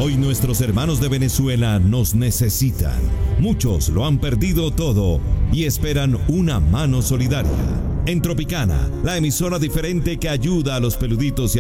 Hoy nuestros hermanos de Venezuela nos necesitan. Muchos lo han perdido todo y esperan una mano solidaria. En Tropicana, la emisora diferente que ayuda a los peluditos y